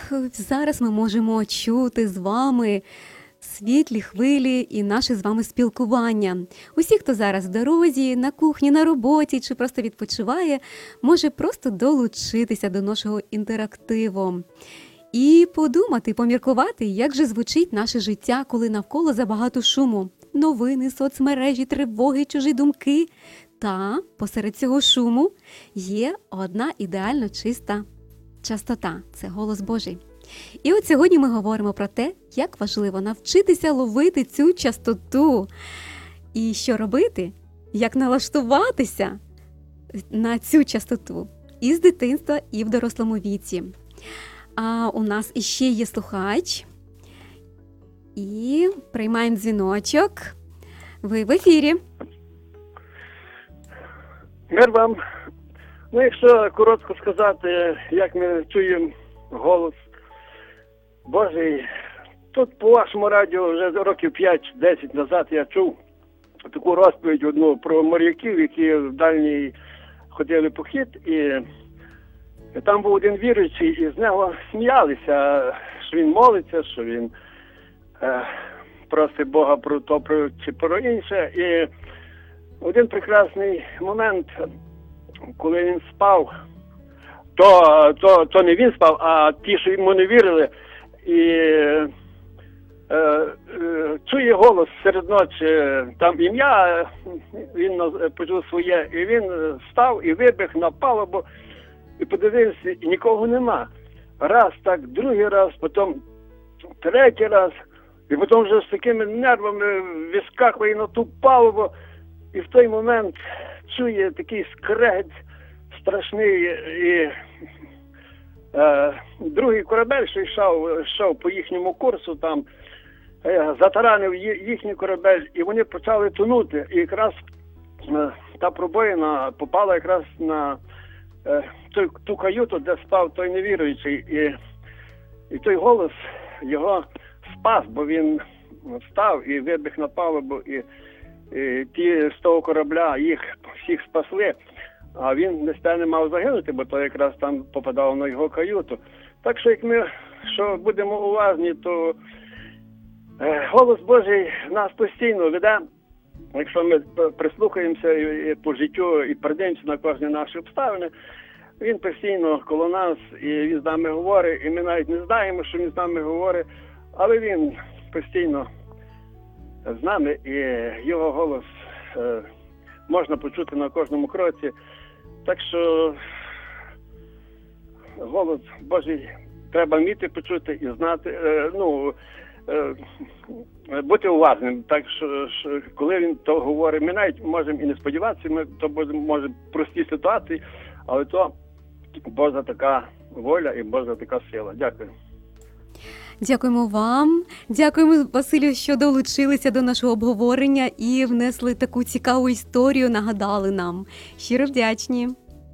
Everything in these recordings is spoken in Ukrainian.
зараз ми можемо чути з вами світлі хвилі і наше з вами спілкування. Усі, хто зараз в дорозі, на кухні, на роботі чи просто відпочиває, може просто долучитися до нашого інтерактиву. І подумати, поміркувати, як же звучить наше життя, коли навколо забагато шуму. Новини, соцмережі, тривоги, чужі думки. Та посеред цього шуму є одна ідеально чиста частота – це голос Божий. І от сьогодні ми говоримо про те, як важливо навчитися ловити цю частоту. І що робити, як налаштуватися на цю частоту і з дитинства, і в дорослому віці. А у нас іще є слухач. І приймаємо дзвіночок. Ви в ефірі. Мир вам. Ну, якщо коротко сказати, як ми чуємо голос Божий, тут по вашому радіо вже років 5-10 назад я чув таку розповідь одну про моряків, які в дальній ходили похід, і там був один віруючий, і з нього сміялися, що він молиться, що він просить Бога про то, чи про інше. І один прекрасний момент, коли він спав, то не він спав, а ті, що йому не вірили, і чує голос серед ночі, там ім'я, він почув своє, і він встав і вибіг на палубу, і подивився, і нікого нема. Раз так, другий раз, потім третій раз, і потім вже з такими нервами вискакує на ту палубу, і в той момент чує такий скрегіт страшний, і другий корабель, що йшов по їхньому курсу, там затаранив їхній корабель, і вони почали тонути. І якраз та пробоїна попала якраз на ту каюту, де спав той невіруючий. І той голос його спас, бо він встав і вибіг на палубу, і ті з того корабля їх всіх спасли, а він не мав загинути, бо то якраз там попадало на його каюту. Так що, як ми будемо уважні, то голос Божий нас постійно веде. Якщо ми прислухаємося і по життю і придивимося на кожні наші обставини, він постійно коло нас, і він з нами говорить, і ми навіть не знаємо, що він з нами говорить, але він постійно з нами, і його голос можна почути на кожному кроці. Так що голос Божий треба вміти почути і знати, бути уважним. Так що коли він то говорить, ми навіть можемо і не сподіватися, ми то може прості ситуації, але то Божа така воля і Божа така сила. Дякую. Дякуємо вам. Дякуємо, Василю, що долучилися до нашого обговорення і внесли таку цікаву історію, нагадали нам. Щиро вдячні.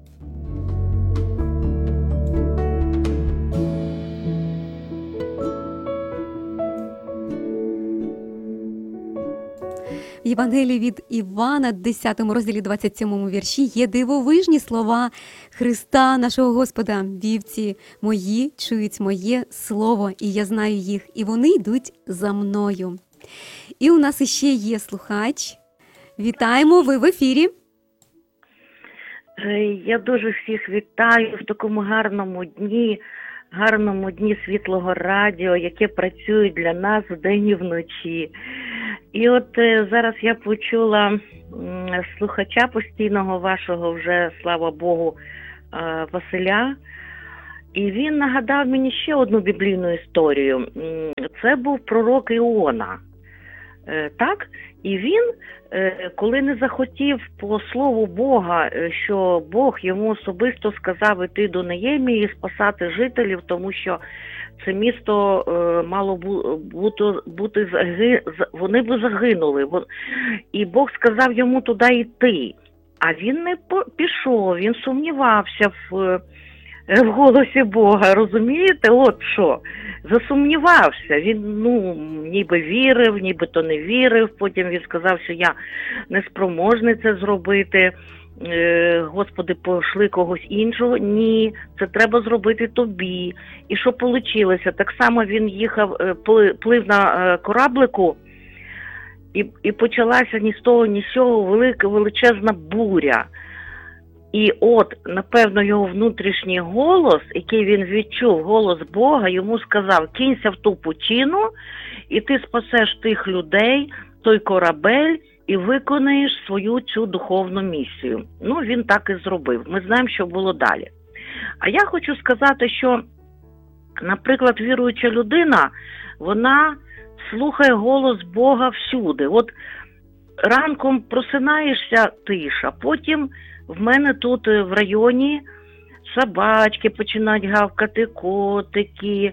В Євангелії від Івана, 10 розділі 27 вірші, є дивовижні слова Христа, нашого Господа. Вівці мої чують моє слово, і я знаю їх, і вони йдуть за мною. І у нас іще є слухач. Вітаємо, ви в ефірі. Я дуже всіх вітаю в такому гарному дні світлого радіо, яке працює для нас вдень і вночі. І от зараз я почула слухача постійного вашого вже, слава Богу, Василя, і він нагадав мені ще одну біблійну історію. Це був пророк Іона. Так? І він, коли не захотів по слову Бога, що Бог йому особисто сказав іти до Неємії і спасати жителів, тому що це місто мало бути вони б загинули. І Бог сказав йому туди йти. А він не пішов, він сумнівався в голосі Бога, розумієте? От що, засумнівався. Він, ніби вірив, ніби то не вірив. Потім він сказав, що я не спроможний це зробити. Господи, пошли когось іншого. Ні, це треба зробити тобі. І що вийшло? Так само він їхав, плив на кораблику, і почалася ні з того, ні з цього величезна буря. І от, напевно, його внутрішній голос, який він відчув, голос Бога, йому сказав: кинься в ту пучину, і ти спасеш тих людей, той корабель, і виконаєш свою цю духовну місію. Ну, він так і зробив. Ми знаємо, що було далі. А я хочу сказати, що, наприклад, віруюча людина, вона слухає голос Бога всюди. От ранком просинаєшся – тиша, потім в мене тут в районі собачки починають гавкати, котики,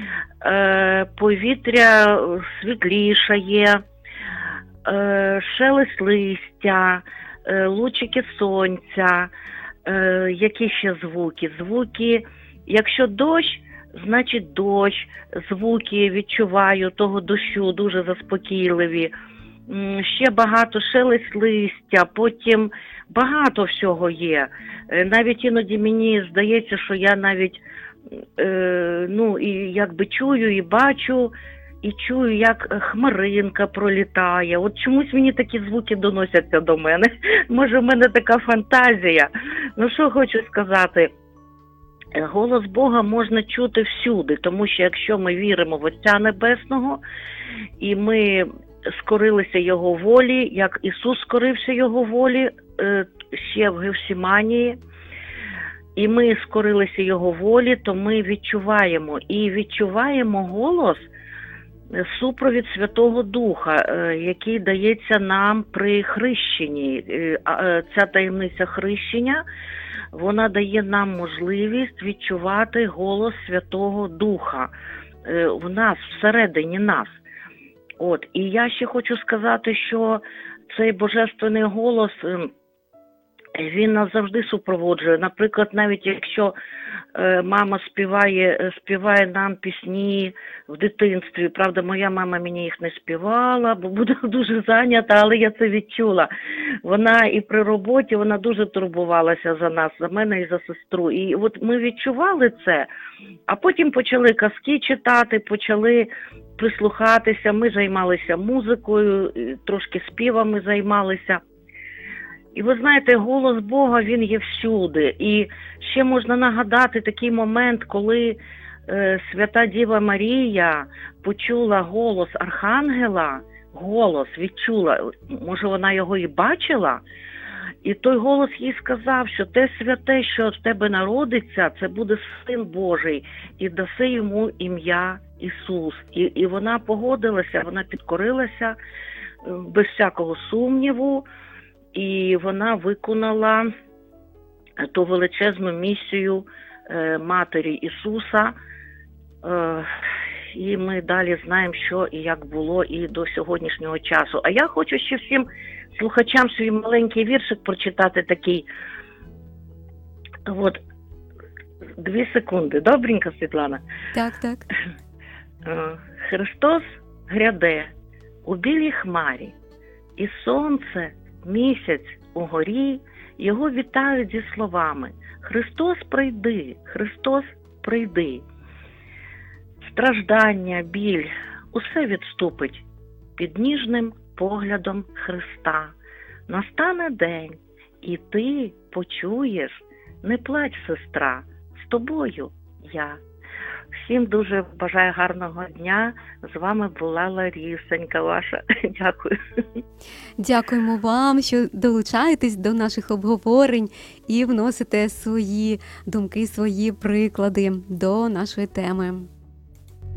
повітря світлішає, шелест листя, лучики сонця, які ще звуки? Звуки, якщо дощ, значить дощ, звуки відчуваю того дощу, дуже заспокійливі. Ще багато шелест листя, потім багато всього є. Навіть іноді мені здається, що я навіть і якби чую і бачу, і чую, як хмаринка пролітає. От чомусь мені такі звуки доносяться до мене. Може, в мене така фантазія. Ну, що хочу сказати. Голос Бога можна чути всюди, тому що якщо ми віримо в Отця Небесного, і ми скорилися Його волі, як Ісус скорився Його волі ще в Гефсиманії, і ми скорилися Його волі, то ми відчуваємо. І відчуваємо голос, супровід Святого Духа, який дається нам при хрещенні. Ця таємниця хрещення, вона дає нам можливість відчувати голос Святого Духа в нас, всередині нас. От. І я ще хочу сказати, що цей божественний голос, він нас завжди супроводжує. Наприклад, навіть якщо мама співає нам пісні в дитинстві. Правда, моя мама мені їх не співала, бо була дуже зайнята, але я це відчула. Вона і при роботі, вона дуже турбувалася за нас, за мене і за сестру. І от ми відчували це, а потім почали казки читати, почали прислухатися. Ми займалися музикою, трошки співами займалися. І ви знаєте, голос Бога, він є всюди. І ще можна нагадати такий момент, коли Свята Діва Марія почула голос Архангела, голос відчула, може вона його і бачила, і той голос їй сказав, що те святе, що в тебе народиться, це буде Син Божий, і даси йому ім'я Ісус. І вона погодилася, вона підкорилася без всякого сумніву, і вона виконала ту величезну місію Матері Ісуса. І ми далі знаємо, що і як було і до сьогоднішнього часу. А я хочу ще всім слухачам свій маленький віршик прочитати такий. От, 2 секунди. Добренько, Світлана? Так. Христос гряде у білій хмарі, і сонце, місяць угорі, його вітають зі словами: «Христос, прийди, Христос, прийди». Страждання, біль – усе відступить під ніжним поглядом Христа. Настане день, і ти почуєш: не плач, сестра, з тобою я. Всім дуже бажаю гарного дня. З вами була Ларісенька ваша. Дякую. Дякуємо вам, що долучаєтесь до наших обговорень і вносите свої думки, свої приклади до нашої теми.